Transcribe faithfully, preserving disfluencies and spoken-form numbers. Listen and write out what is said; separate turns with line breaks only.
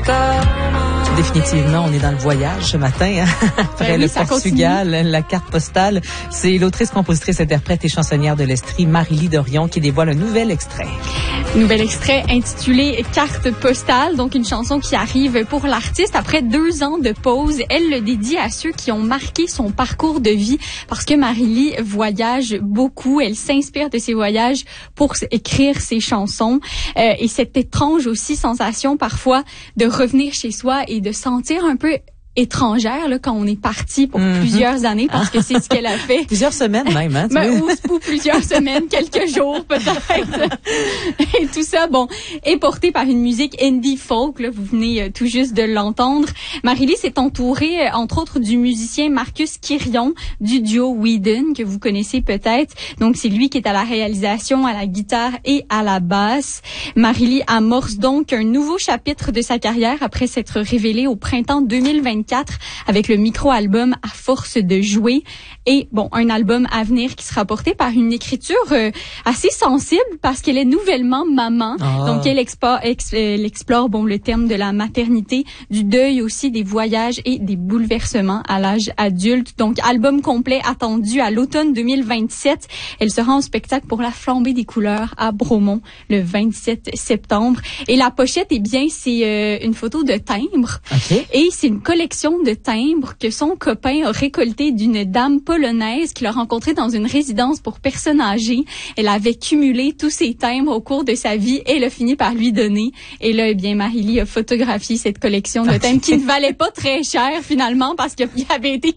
Définitivement, on est dans le voyage ce matin. Hein? Après
ben oui,
le Portugal, continue. La carte postale, c'est l'autrice, compositrice, interprète et chansonnière de l'Estrie, Marie-Lie Dorion, qui dévoile un nouvel extrait.
Nouvel extrait intitulé Carte postale, donc une chanson qui arrive pour l'artiste après deux ans de pause. Elle le dédie à ceux qui ont marqué son parcours de vie parce que Marie-Lie voyage beaucoup. Elle s'inspire de ses voyages pour écrire ses chansons. Euh, et cette étrange aussi sensation parfois de revenir chez soi et de sentir un peu étrangère là quand on est parti pour mm-hmm. plusieurs années parce que c'est ce qu'elle a fait.
Plusieurs semaines même, hein?
Ben, ou, ou plusieurs semaines, quelques jours peut-être. Et tout ça, bon, est porté par une musique indie folk. Là, vous venez euh, tout juste de l'entendre. Marie-Lie s'est entourée, euh, entre autres, du musicien Marcus Quirion du duo Whedon, que vous connaissez peut-être. Donc, c'est lui qui est à la réalisation, à la guitare et à la basse. Marie-Lie amorce donc un nouveau chapitre de sa carrière après s'être révélée au printemps deux mille vingt-quatre avec le micro-album À force de jouer et bon un album à venir qui sera porté par une écriture euh, assez sensible parce qu'elle est nouvellement maman. Oh. Donc elle explore, ex, elle explore bon le terme de la maternité, du deuil aussi, des voyages et des bouleversements à l'âge adulte. Donc album complet attendu à l'automne deux mille vingt-sept. Elle sera en spectacle pour la Flambée des couleurs à Bromont le vingt-sept septembre. Et la pochette, eh bien c'est euh, une photo de timbre.
Okay.
Et c'est une collection de timbres que son copain a récolté d'une dame polonaise qu'il a rencontrée dans une résidence pour personnes âgées. Elle avait cumulé tous ces timbres au cours de sa vie et elle a fini par lui donner. Et là, eh bien, Marie-Lie a photographié cette collection de timbres qui ne valait pas très cher finalement parce qu'il avait été